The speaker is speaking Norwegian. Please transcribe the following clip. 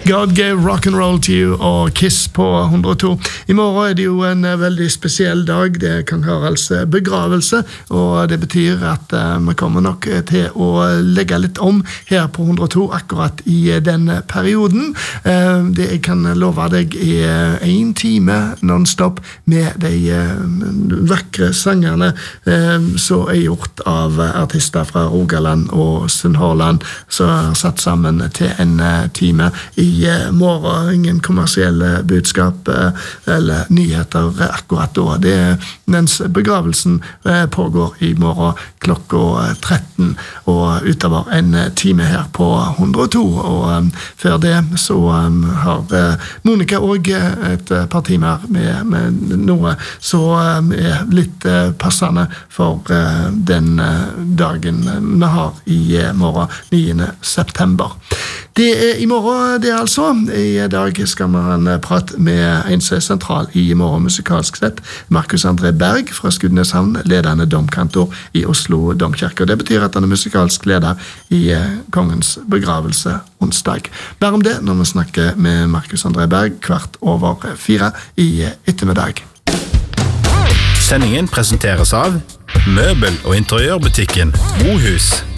God Gave Rock'n'Roll to You og Kiss på 102. I morgen det jo en veldig spesiell dag, det er Kong Haralds begravelse, og det betyr at vi kommer nok til å legge litt om her på 102 akkurat i den perioden. Det jeg kan love deg er 1 time non-stop med de vakre sangerne som er gjort av artister fra Rogaland og Sunnhordland, som har satt sammen til en time i morgen. Ingen kommersielle budskap eller nyheter akkurat da. Det mens begravelsen pågår i morgen klokka 13 og utover en time her på 102. Og før det så har Monica også et par timer med noe som er litt passende for den dagen vi har i morgen, 9. september. Det er i morgen, det altså. I dag skal man prate med en som er sentral i morgen musikalsk sett, Markus André Berg fra Skudeneshavn, ledende domkantor i Oslo Domkirke. Det betyr at han er musikalsk leder i kongens begravelse onsdag. Bare om det når vi snakker med Markus André Berg 3:15 i ettermiddag. Sendingen presenteres av Møbel- og interiørbutikken Mohus.